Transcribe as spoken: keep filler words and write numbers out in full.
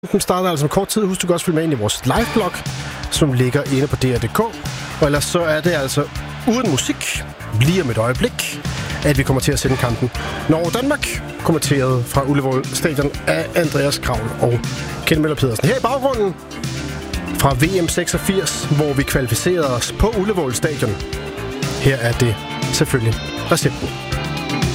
Den starter altså om kort tid. Husk, du kan også følge med ind i vores liveblog, som ligger inde på D R punktum d k. Og ellers så er det altså uden musik, lige om et øjeblik, at vi kommer til at sende kampen Norge-Danmark, kommenteret fra Ullevål Stadion af Andreas Kravl og Kjeld Møller Pedersen. Her i baggrunden fra V M seksogfirs, hvor vi kvalificerede os på Ullevål Stadion. Her er det selvfølgelig recepten.